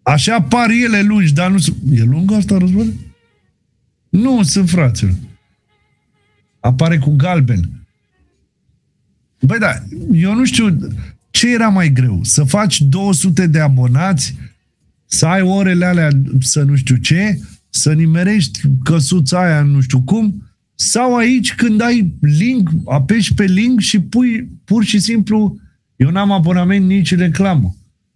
Așa par ele lungi, dar nu sunt... E lungă asta, Răzvan? Nu, sunt fraților. Apare cu galben. Băi, da, eu nu știu ce era mai greu. Să faci 200 de abonați, să ai orele alea, să nu știu ce, să nimerești căsuța aia nu știu cum, sau aici când ai link, apeși pe link și pui pur și simplu, eu n-am abonament nici reclamă.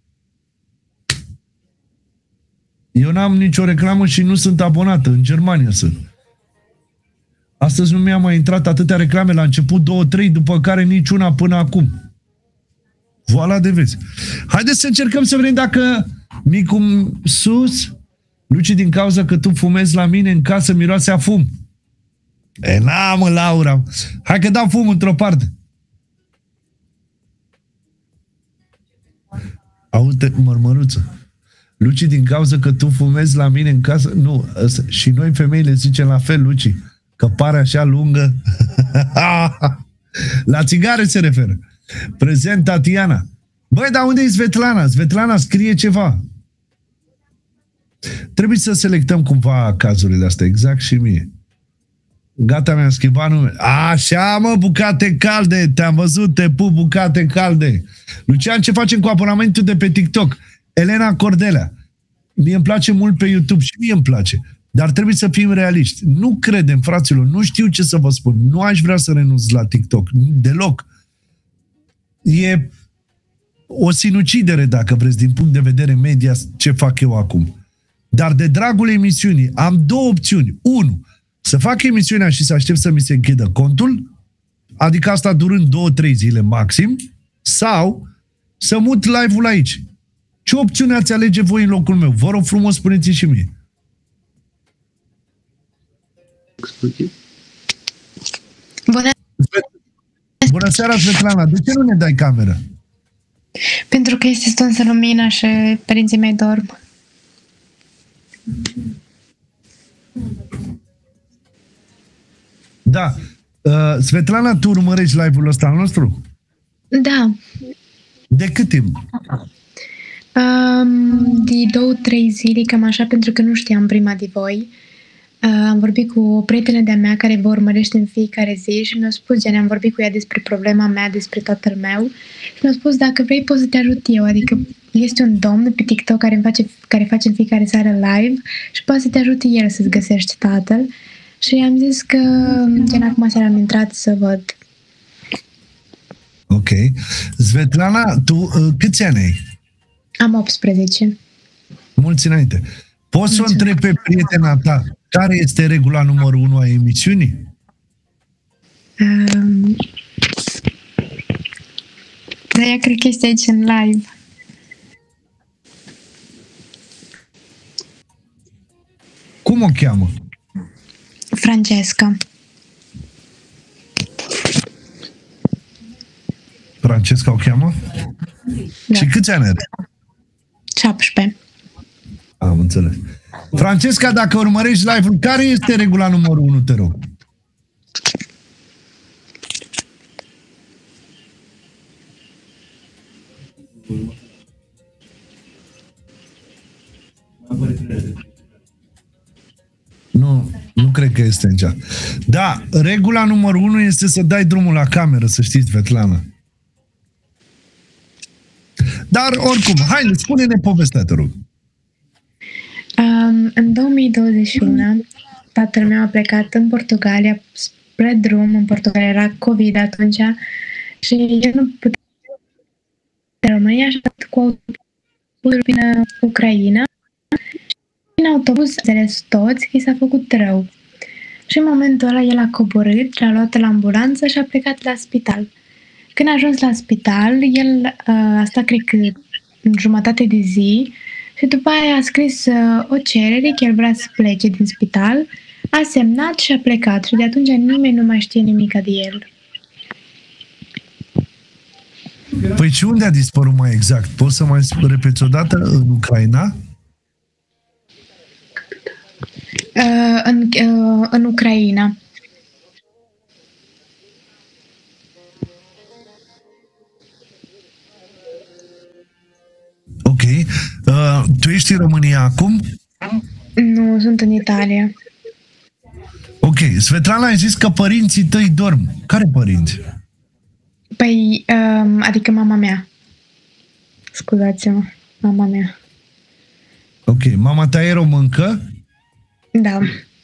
Eu n-am nicio reclamă și nu sunt abonată. În Germania sunt. Astăzi nu mi-a mai intrat atâtea reclame. La început 2-3, după care niciuna până acum. Voilà de vezi. Haideți să încercăm să vedem dacă micul sus, Luci, din cauza că tu fumezi la mine în casă, miroase a fum. E, na, mă, Laura. Hai că dau fum într-o parte. Aude, mărmăruță. Luci, din cauza că tu fumezi la mine în casă... Nu, și noi femeile zicem la fel, Luci, că pare așa lungă. La țigare se referă. Prezent Tatiana. Băi, dar unde e Svetlana? Svetlana scrie ceva. Trebuie să selectăm cumva cazurile astea, exact și mie. Gata, mi-am schimbat numele. Așa, mă, bucate calde, te-am văzut, te pup, bucate calde. Lucian, ce facem cu abonamentul de pe TikTok? Elena Cordelea. Mie îmi place mult pe YouTube și mie îmi place. Dar trebuie să fim realiști. Nu credem, fraților, nu știu ce să vă spun. Nu aș vrea să renunț la TikTok. Deloc. E o sinucidere, dacă vreți, din punct de vedere media, ce fac eu acum. Dar de dragul emisiunii am două opțiuni. Unu, să fac emisiunea și să aștept să mi se închidă contul, adică asta durând 2-3 zile maxim, sau să mut live-ul aici. Ce opțiune ați alege voi în locul meu? Vă rog frumos, spuneți și mie. Bună seara, Svetlana. De ce nu ne dai cameră? Pentru că este stunsă lumina și părinții mei dorm. Da. Svetlana, tu urmărești live-ul ăsta al nostru? Da. De cât timp? De 2-3 zile, cam așa, pentru că nu știam prima de voi. Am vorbit cu o prietenă de-a mea care vă urmărește în fiecare zi și mi-a spus, am vorbit cu ea despre problema mea, despre tatăl meu și mi-a spus, dacă vrei poți să te ajut eu, adică este un domn pe TikTok care face în fiecare seară live și poate să te ajute el să-ți găsești tatăl și am zis că acum seara am intrat să văd. Ok. Svetlana, tu câți ani ai? Am 18. Mulți înainte. Poți să o întrebi pe prietena ta care este regula numărul 1 a emisiunii? Dar ea cred că este aici în live. Cum o cheamă? Francesca. Francesca o cheamă? Da. Și câți ani are? 17. Am înțeles. Francesca, dacă urmărești live-ul, care este regula numărul 1, te rog? Nu cred că este în chat. Da, regula numărul 1 este să dai drumul la cameră, să știți, Svetlana. Dar, oricum, hai, spune-ne povestea, te rog. În 2021, tatăl meu a plecat în Portugalia spre drum. În Portugalia era COVID atunci și el nu putea România și a stat cu autobuzul până Ucraina. În autobuz, înțeles toți, că i s-a făcut rău. Și în momentul ăla el a coborât, l-a luat la ambulanță și a plecat la spital. Când a ajuns la spital, el a stat, cred că, în jumătate de zi și după aia a scris o cerere că el vrea să plece din spital, a semnat și a plecat și de atunci nimeni nu mai știe nimic de el. Păi și unde a dispărut mai exact? Poți să mai repeți o dată? În Ucraina? În Ucraina. Ok. Tu ești în România acum? Nu, sunt în Italia. Ok, Svetlana, ai zis că părinții tăi dorm. Care părinți? Păi, adică mama mea. Scuzați-mă, mama mea. Ok, mama ta e româncă? Da.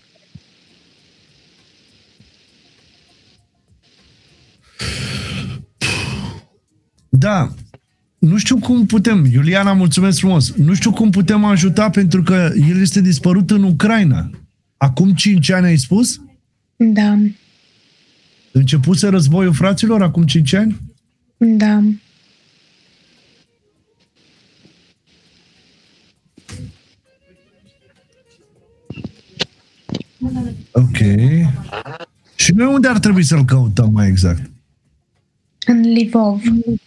Da. Nu știu cum putem, Iuliana, mulțumesc frumos, nu știu cum putem ajuta pentru că el este dispărut în Ucraina. Acum 5 ani ai spus? Da. Începuse războiul fraților acum 5 ani? Da. Ok. Și noi unde ar trebui să-l căutăm mai exact? În Lvov.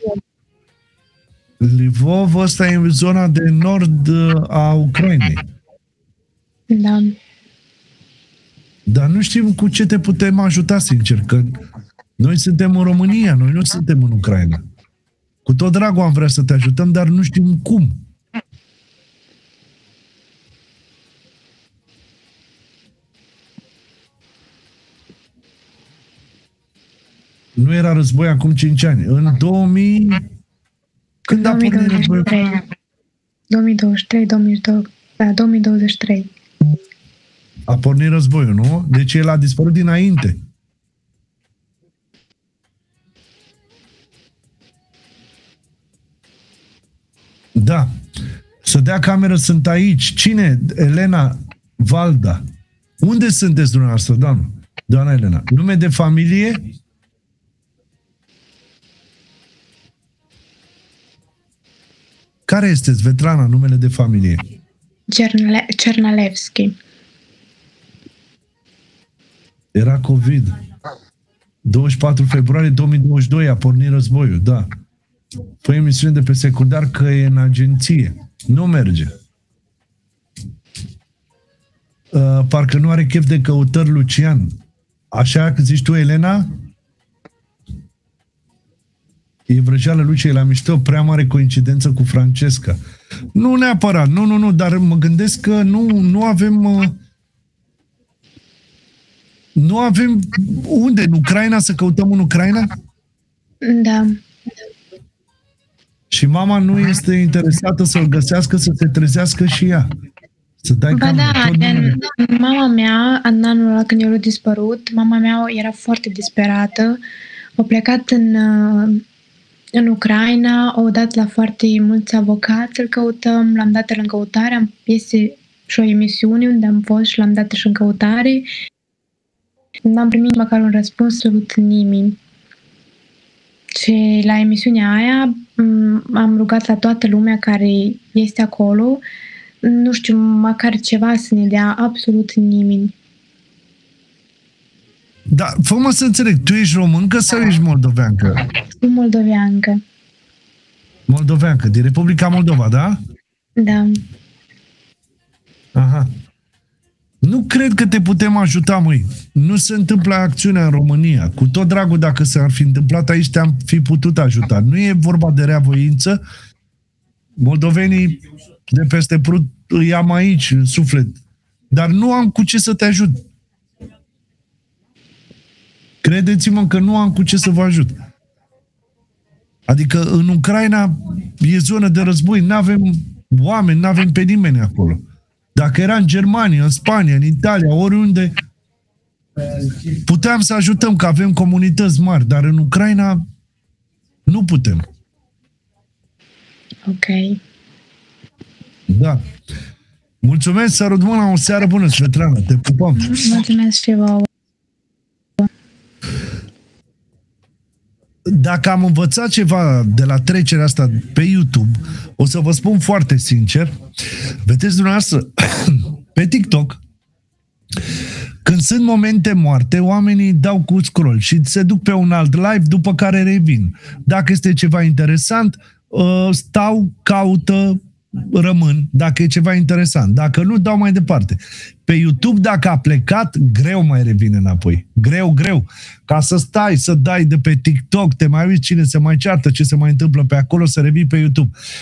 Lvov, ăsta e în zona de nord a Ucrainei. Da. Dar nu știm cu ce te putem ajuta, sincer, că noi suntem în România, noi nu suntem în Ucraina. Cu tot dragul am vrea să te ajutăm, dar nu știm cum. Nu era război acum 5 ani. În 2000... Când a pornit războiul? 2023, 2023. A pornit războiul, nu? Deci el a dispărut dinainte. Da. Să dea cameră, sunt aici. Cine? Elena Valda. Unde sunteți dumneavoastră, doamna Elena? Nume de familie? Care este, Svetlana, numele de familie? Cernalevski. Era COVID. 24 februarie 2022 a pornit războiul, da. Fă emisiune de pe secundar că e în agenție. Nu merge. Parcă nu are chef de căutări Lucian. Așa că zici tu, Elena? E vrăjeală Lucia, e la mișto, prea mare coincidență cu Francesca. Nu neapărat, nu, dar mă gândesc că nu avem... Nu avem unde? În Ucraina? Să căutăm în Ucraina? Da. Și mama nu este interesată să-l găsească, să se trezească și ea. Să dai Ba da, mama mea, în anul ăla când el a dispărut, mama mea era foarte disperată. A plecat în Ucraina, au dat la foarte mulți avocați să-l căutăm, l-am dat în căutare, am piese și o emisiune unde am fost și l-am dat și în căutare. N-am primit măcar un răspuns, absolut nimeni. Și la emisiunea aia am rugat la toată lumea care este acolo, nu știu, măcar ceva să ne dea, absolut nimeni. Da, fă-mă să înțeleg, tu ești româncă sau ești moldoveancă? Sunt moldoveancă. Moldoveancă, din Republica Moldova, da? Da. Aha. Nu cred că te putem ajuta, măi. Nu se întâmplă acțiunea în România. Cu tot dragul, dacă s-ar fi întâmplat aici, te-am fi putut ajuta. Nu e vorba de reavoință. Moldovenii de peste Prut îi am aici, în suflet. Dar nu am cu ce să te ajut. Credeți-mă că nu am cu ce să vă ajut. Adică în Ucraina e zonă de război, n-avem oameni, n-avem pe nimeni acolo. Dacă era în Germania, în Spania, în Italia, oriunde, puteam să ajutăm, că avem comunități mari, dar în Ucraina nu putem. Ok. Da. Mulțumesc, sărut mâna, o seară bună, Svetlana, te pupăm. Mulțumesc și vouă. Dacă am învățat ceva de la trecerea asta pe YouTube, o să vă spun foarte sincer, vedeți dumneavoastră, pe TikTok, când sunt momente moarte, oamenii dau cu scroll și se duc pe un alt live, după care revin. Dacă este ceva interesant, stau, caută, rămân, dacă e ceva interesant. Dacă nu, dau mai departe. Pe YouTube, dacă a plecat, greu mai revine înapoi. Greu. Ca să stai, să dai de pe TikTok, te mai uiți cine se mai ceartă, ce se mai întâmplă pe acolo, să revii pe YouTube.